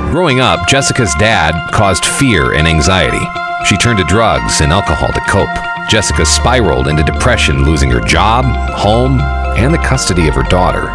Growing up, Jessica's dad caused fear and anxiety. She turned to drugs and alcohol to cope. Jessica spiraled into depression, losing her job, home, and the custody of her daughter.